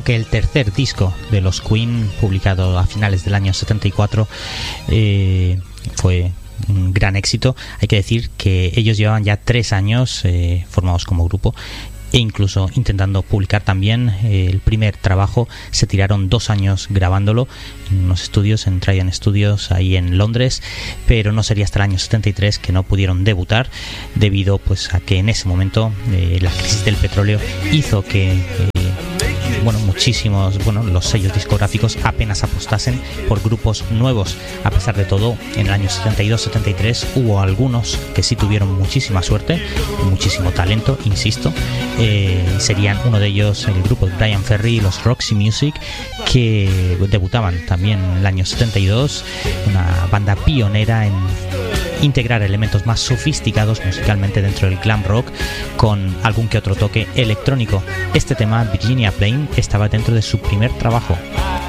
aunque el tercer disco de los Queen, publicado a finales del año 74, fue un gran éxito. Hay que decir que ellos llevaban ya 3 años formados como grupo, e incluso intentando publicar también el primer trabajo. Se tiraron 2 años grabándolo en unos estudios, en Trident Studios, ahí en Londres, pero no sería hasta el año 73 que no pudieron debutar, debido pues a que en ese momento la crisis del petróleo hizo que los sellos discográficos apenas apostasen por grupos nuevos. A pesar de todo, en el año 72-73 hubo algunos que sí tuvieron muchísima suerte, muchísimo talento, insisto. Serían uno de ellos el grupo de Bryan Ferry y los Roxy Music, que debutaban también en el año 72, una banda pionera en integrar elementos más sofisticados musicalmente dentro del glam rock, con algún que otro toque electrónico. Este tema, Virginia Plain, estaba dentro de su primer trabajo.